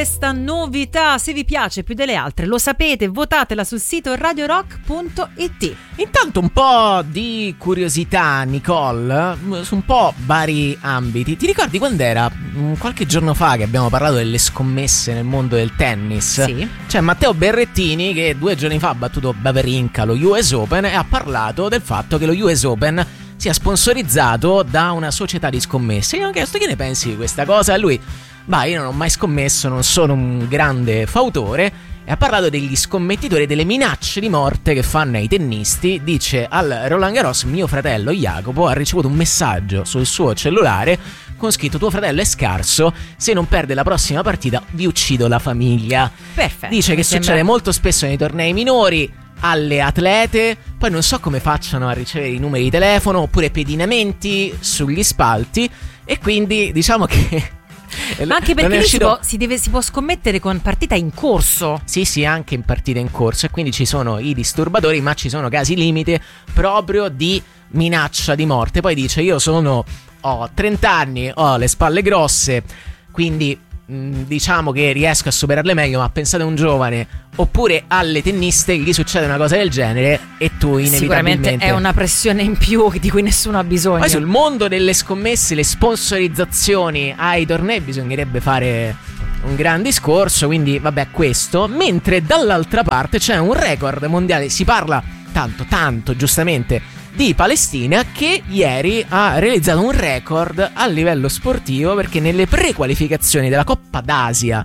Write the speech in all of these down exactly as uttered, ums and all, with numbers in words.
questa novità. Se vi piace più delle altre, lo sapete, votatela sul sito radio rock punto it. Intanto un po' di curiosità, Nicole, su un po' vari ambiti. Ti ricordi quando era qualche giorno fa che abbiamo parlato delle scommesse nel mondo del tennis? Sì. C'è Matteo Berrettini che due giorni fa ha battuto Wawrinka allo U S Open e ha parlato del fatto che lo U S Open sia sponsorizzato da una società di scommesse. Io gli ho chiesto che ne pensi di questa cosa e lui, bah, io non ho mai scommesso, non sono un grande fautore. E ha parlato degli scommettitori e delle minacce di morte che fanno ai tennisti. Dice: al Roland Garros mio fratello Jacopo ha ricevuto un messaggio sul suo cellulare con scritto: tuo fratello è scarso, se non perde la prossima partita vi uccido la famiglia. Perfetto. Dice che sembra... succede molto spesso nei tornei minori, alle atlete, poi non so come facciano a ricevere i numeri di telefono oppure pedinamenti sugli spalti, e quindi diciamo che ma anche perché lì uscito... si, può, si, deve, si può scommettere con partita in corso. Sì, sì, anche in partita in corso, e quindi ci sono i disturbatori, ma ci sono casi limite proprio di minaccia di morte. Poi dice: io sono ho trenta anni, ho le spalle grosse, quindi mh, diciamo che riesco a superarle meglio, ma pensate a un giovane oppure alle tenniste gli succede una cosa del genere e tu inevitabilmente... Sicuramente è una pressione in più di cui nessuno ha bisogno. Poi sul mondo delle scommesse, le sponsorizzazioni ai tornei bisognerebbe fare un gran discorso, quindi vabbè questo. Mentre dall'altra parte c'è un record mondiale, si parla tanto tanto giustamente di Palestina, che ieri ha realizzato un record a livello sportivo, perché nelle prequalificazioni della Coppa d'Asia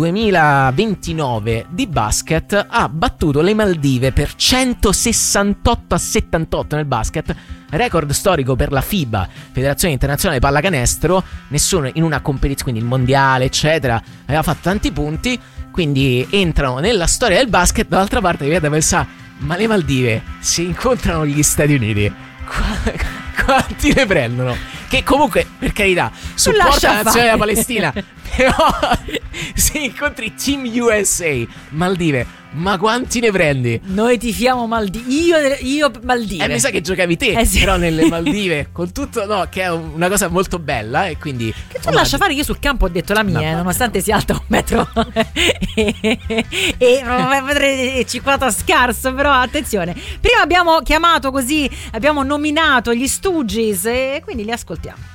duemilaventinove di basket ha battuto le Maldive per centosessantotto a settantotto nel basket, record storico per la FIBA, Federazione Internazionale di Pallacanestro. Nessuno in una competizione, quindi il mondiale eccetera, aveva fatto tanti punti, quindi entrano nella storia del basket. Dall'altra parte mi viene da pensare: ma le Maldive si incontrano gli Stati Uniti, Qu- quanti ne prendono? Che comunque, per carità, supporta la nazione della Palestina, però se incontri Team U S A Maldive, ma quanti ne prendi? Noi tifiamo Maldive. Io, io Maldive. Eh, mi sa che giocavi te, eh sì. però nelle Maldive, con tutto, no, che è una cosa molto bella, e quindi che tu lascia fare. Io sul campo ho detto la mia, no, eh, nonostante sia alta un metro e cinquanta scarso, però attenzione. Prima abbiamo chiamato così, abbiamo nominato gli Stooges e quindi li ascoltiamo.